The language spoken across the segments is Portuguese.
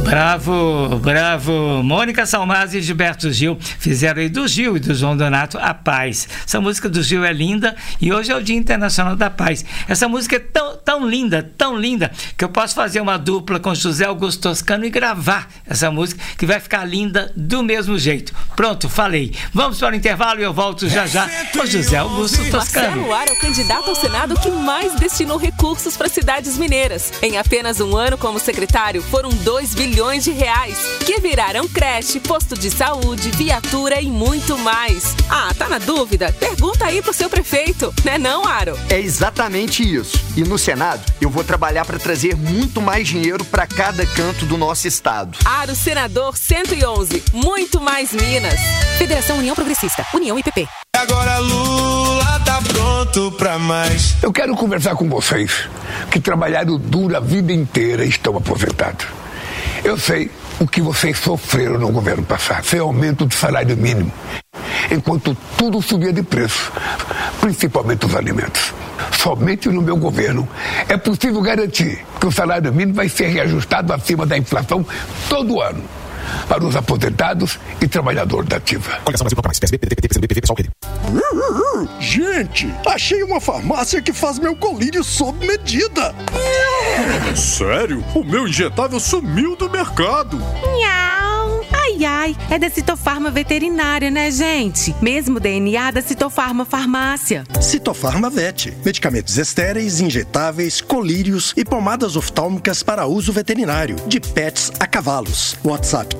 Bravo, bravo. Mônica Salmazi e Gilberto Gil fizeram aí do Gil e do João Donato a paz. Essa música do Gil é linda e hoje é o Dia Internacional da Paz. Essa música é tão linda, que eu posso fazer uma dupla com José Augusto Toscano e gravar essa música que vai ficar linda do mesmo jeito. Pronto, falei. Vamos para o intervalo e eu volto já com José Augusto Toscano. Marcelo Ar é o candidato ao Senado que mais destinou recursos para cidades mineiras. Em apenas um ano como secretário, foram 2 bilhões de reais, que viraram creche, posto de saúde, viatura e muito mais. Ah, tá na dúvida? Pergunta aí pro seu prefeito, né não, Aro? É exatamente isso. E no Senado, eu vou trabalhar para trazer muito mais dinheiro para cada canto do nosso estado. Aro Senador 111, muito mais Minas. Federação União Progressista, União IPP. Agora Lula tá pronto pra mais. Eu quero conversar com vocês que trabalharam duro a vida inteira e estão aposentados. Eu sei o que vocês sofreram no governo passado. Foi aumento do salário mínimo, enquanto tudo subia de preço, principalmente os alimentos. Somente no meu governo é possível garantir que o salário mínimo vai ser reajustado acima da inflação todo ano, para os aposentados e trabalhadores da ativa. Coligação Brasil Campanais, PSB, PDT, PCdoB, PSOL, QD. Gente, achei uma farmácia que faz meu colírio sob medida. Sério? O meu injetável sumiu do mercado. Nhau. Ai, é da Citofarma Veterinária, né, gente? Mesmo DNA da Citofarma Farmácia. Citofarma Vet. Medicamentos estéreis, injetáveis, colírios e pomadas oftálmicas para uso veterinário. De pets a cavalos. WhatsApp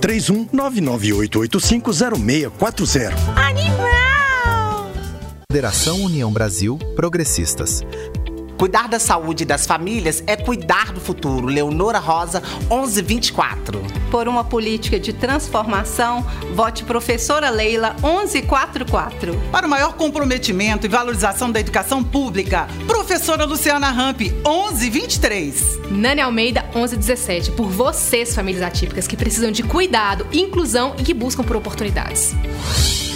31998850640. Animal! Federação União Brasil Progressistas. Cuidar da saúde das famílias é cuidar do futuro. Leonora Rosa, 1124. Por uma política de transformação, vote professora Leila, 1144. Para o maior comprometimento e valorização da educação pública, professora Luciana Ramp, 1123. Nani Almeida, 1117. Por vocês, famílias atípicas, que precisam de cuidado, inclusão e que buscam por oportunidades.